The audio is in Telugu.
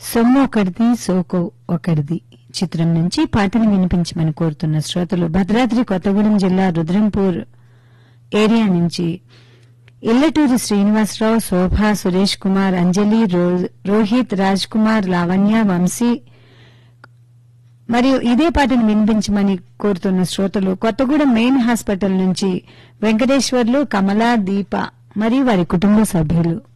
సొమ్ము ఒకటిది సోకు ఒకటిది చిత్రం నుంచి పాటను వినిపించమని కోరుతున్న శ్రోతలు భద్రాద్రి కొత్తగూడెం జిల్లా రుద్రంపూర్ ఏరియా నుంచి ఇల్లటూరి శ్రీనివాసరావు, శోభ, సురేష్ కుమార్, అంజలి, రోహిత్, రాజ్ కుమార్, లావణ్య, వంశీ మరియు ఇదే పాటను వినిపించమని కోరుతున్న శ్రోతలు కొత్తగూడెం మెయిన్ హాస్పిటల్ నుంచి వెంకటేశ్వర్లు, కమల, దీప మరియు వారి కుటుంబ సభ్యులు.